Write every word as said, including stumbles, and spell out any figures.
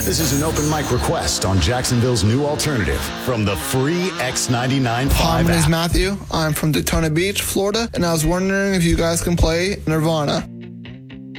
This is an open mic request on Jacksonville's new alternative from the free X ninety-nine point five Hi, my name's app. Matthew. I'm from Daytona Beach, Florida, and I was wondering if you guys can play Nirvana.